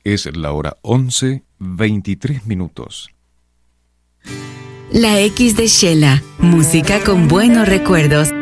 Es la hora 11:23. La X de Shela, música con buenos recuerdos